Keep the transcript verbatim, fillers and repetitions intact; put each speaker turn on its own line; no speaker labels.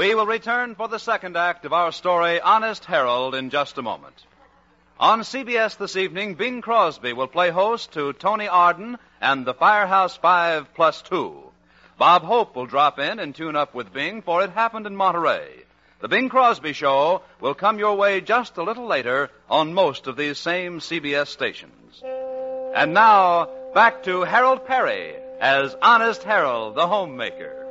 We will return for the second act of our story, Honest Harold, in just a moment. On C B S this evening, Bing Crosby will play host to Tony Arden and the Firehouse Five plus two. Bob Hope will drop in and tune up with Bing for It Happened in Monterey. The Bing Crosby Show will come your way just a little later on most of these same C B S stations. And now, back to Harold Perry as Honest Harold, the homemaker.